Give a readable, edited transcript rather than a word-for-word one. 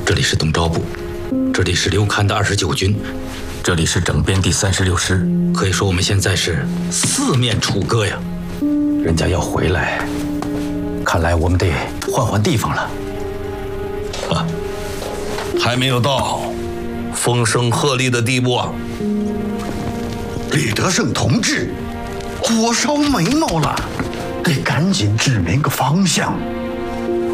这里是东昭部，这里是刘戡的29军， 这里是整编第36师。 可以说我们现在是四面楚歌呀。人家要回来，看来我们得换换地方了。 还没有到风声鹤唳的地步啊！ 李德胜同志，火烧眉毛了，得赶紧指明个方向。